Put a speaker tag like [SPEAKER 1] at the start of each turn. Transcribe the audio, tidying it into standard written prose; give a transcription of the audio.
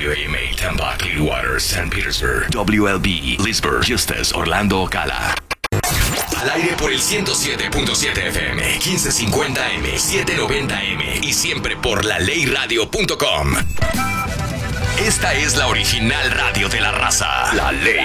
[SPEAKER 1] WAMA, Tampa, Clearwater, St. Petersburg. WLB, Leesburg, Eustis, Orlando, Ocala. Al aire por el 107.7 FM, 1550M, 790M y siempre por LaLeyRadio.com. Esta es la original radio de la raza. La Ley